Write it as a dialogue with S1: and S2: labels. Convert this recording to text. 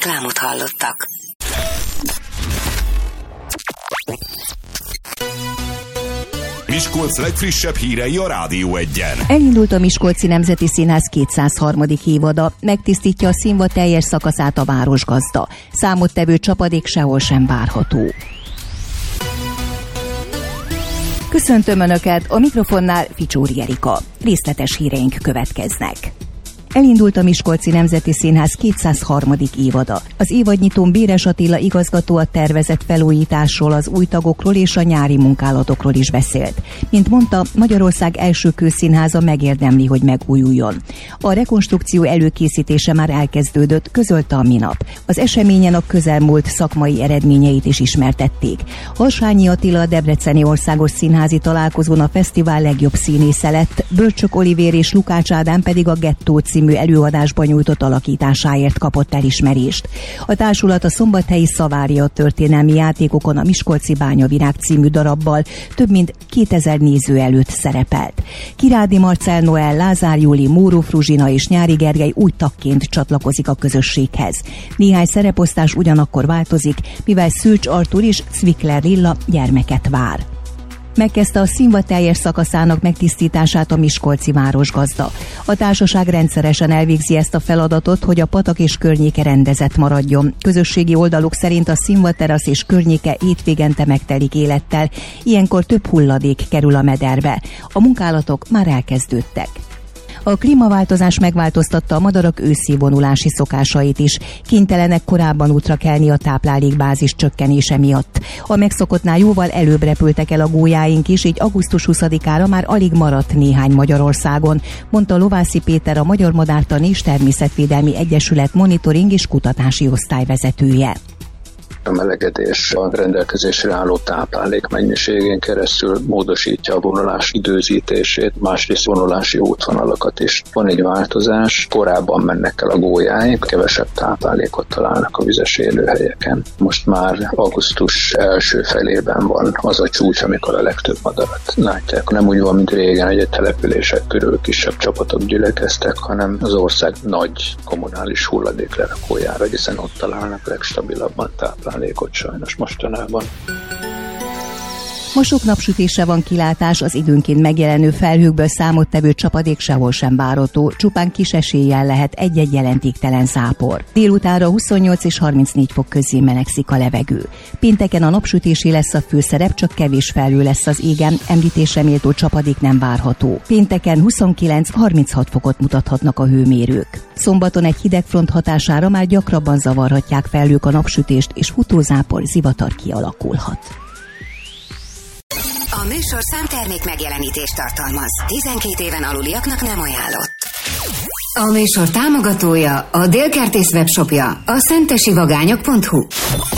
S1: Reklámot hallottak.
S2: Miskolc legfrissebb hírei a Rádió 1-en.
S3: Elindult a Miskolci Nemzeti Színház 203. évada, megtisztítja a színvad teljes szakaszát a városgazda. Számottevő csapadék sehol sem várható. Köszöntöm Önöket, a mikrofonnál Ficsóri Erika. Részletes híreink következnek. Elindult a Miskolci Nemzeti Színház 203. évada. Az évadnyitón Béres Attila igazgató a tervezett felújításról, az új tagokról és a nyári munkálatokról is beszélt. Mint mondta, Magyarország első kőszínháza megérdemli, hogy megújuljon. A rekonstrukció előkészítése már elkezdődött, közölte a minap. Az eseményen a közelmúlt szakmai eredményeit is ismertették. Harsányi Attila a Debreceni Országos Színházi Találkozón a fesztivál legjobb színésze lett, Bölcsök Olivér és Lukács Ádám pedig a Gettó című előadásban nyújtott alakításáért kapott elismerést. A társulat a szombathelyi Szavária történelmi játékokon a Miskolci Bányavirág című darabbal több mint 2000 néző előtt szerepelt. Kirádi Marcell Noel, Lázár Júli, Móró Fruzsina és Nyári Gergely új tagként csatlakozik a közösséghez. Néhány szereposztás ugyanakkor változik, mivel Szűcs Artúr és Cvikler Lilla gyermeket vár. Megkezdte a színvad teljes szakaszának megtisztítását a miskolci városgazda. A társaság rendszeresen elvégzi ezt a feladatot, hogy a patak és környéke rendezett maradjon. Közösségi oldaluk szerint a színvad terasz és környéke hétvégente megtelik élettel, ilyenkor több hulladék kerül a mederbe. A munkálatok már elkezdődtek. A klímaváltozás megváltoztatta a madarak őszi vonulási szokásait is. Kénytelenek korábban útra kelni a táplálékbázis csökkenése miatt. A megszokottnál jóval előbb repültek el a gólyáink is, így augusztus 20-ára már alig maradt néhány Magyarországon, mondta Lovászi Péter, a Magyar Madártani és Természetvédelmi Egyesület monitoring és kutatási osztályvezetője.
S4: A melegedés a rendelkezésre álló táplálék mennyiségén keresztül módosítja a vonulás időzítését, másrészt vonulási útvonalakat is. Van egy változás, korábban mennek el a gólyáink, kevesebb táplálékot találnak a vizes élőhelyeken. Most már augusztus első felében van az a csúcs, amikor a legtöbb madarat látják. Nem úgy van, mint régen, hogy a települések körül kisebb csapatok gyülekeztek, hanem az ország nagy kommunális hulladéklerakójára, hiszen ott találnak legstabilabban táplálékot sajnos mostanában.
S3: Ma sok napsütésre van kilátás, az időnként megjelenő felhőkből számottevő csapadék sehol sem várható, csupán kis eséllyel lehet egy-egy jelentéktelen zápor. Délutánra 28 és 34 fok közé melegszik a levegő. Pénteken a napsütésé lesz a főszerep, csak kevés felhő lesz az égen, említésre méltó csapadék nem várható. Pénteken 29-36 fokot mutathatnak a hőmérők. Szombaton egy hidegfront hatására már gyakrabban zavarhatják felhők a napsütést, és futózápor, zivatar kialakulhat.
S1: A műsorszám termék megjelenítést tartalmaz. 12 éven aluliaknak nem ajánlott. A műsor támogatója, a Délkertész webshopja, a szentesivagányok.hu.